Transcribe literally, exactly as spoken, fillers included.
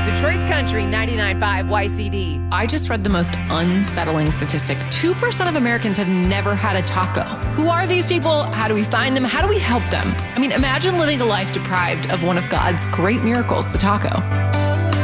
Detroit's Country ninety-nine point five Y C D. I just read the most unsettling statistic. two percent of Americans have never had a taco. Who are these people? How do we find them? How do we help them? I mean, imagine living a life deprived of one of God's great miracles, the taco.